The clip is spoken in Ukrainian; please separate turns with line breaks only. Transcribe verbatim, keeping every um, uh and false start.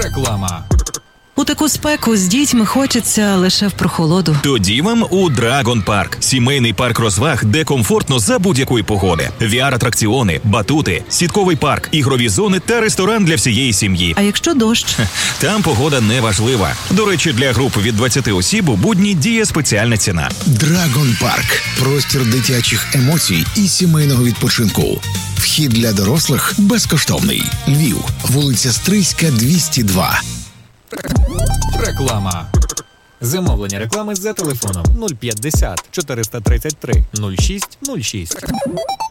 Реклама.
У таку спеку з дітьми хочеться лише в прохолоду.
Тоді вам у Драгон Парк. Сімейний парк розваг, де комфортно за будь-якої погоди. ві ар-атракціони, батути, сітковий парк, ігрові зони та ресторан для всієї сім'ї.
А якщо дощ?
Там погода не важлива. До речі, для груп від двадцяти осіб у будні діє спеціальна ціна.
Драгон Парк. Простір дитячих емоцій і сімейного відпочинку. Вхід для дорослих безкоштовний. Львів. Вулиця Стрийська, двісті два.
Реклама. Замовлення реклами за телефоном нуль п'ятдесят чотириста тридцять три нуль шість нуль шість.